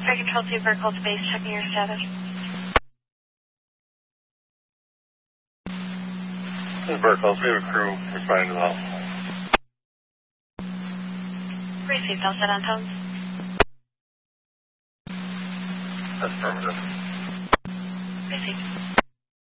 Flight Control 2, Vertical to base, checking your status. This is Vertical, we have a crew responding to the hull. Received, all set on tones. That's affirmative. Received.